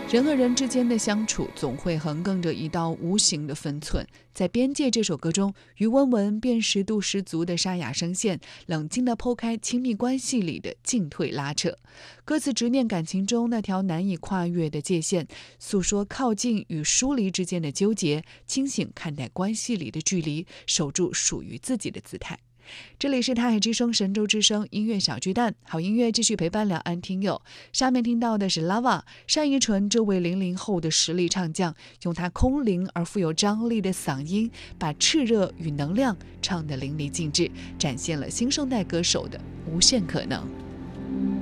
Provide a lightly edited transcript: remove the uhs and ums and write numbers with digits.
人和人之间的相处总会横亘着一道无形的分寸。在《边界》这首歌中，于文文辨识度十足的沙哑声线，冷静地剖开亲密关系里的进退拉扯。歌词执念感情中那条难以跨越的界限，诉说靠近与疏离之间的纠结，清醒看待关系里的距离，守住属于自己的姿态。这里是台海之声神州之声音乐小巨蛋，好音乐继续陪伴两岸听友。下面听到的是 Lava 单依纯，这位00后的实力唱将，用他空灵而富有张力的嗓音，把炽热与能量唱得淋漓尽致，展现了新生代歌手的无限可能。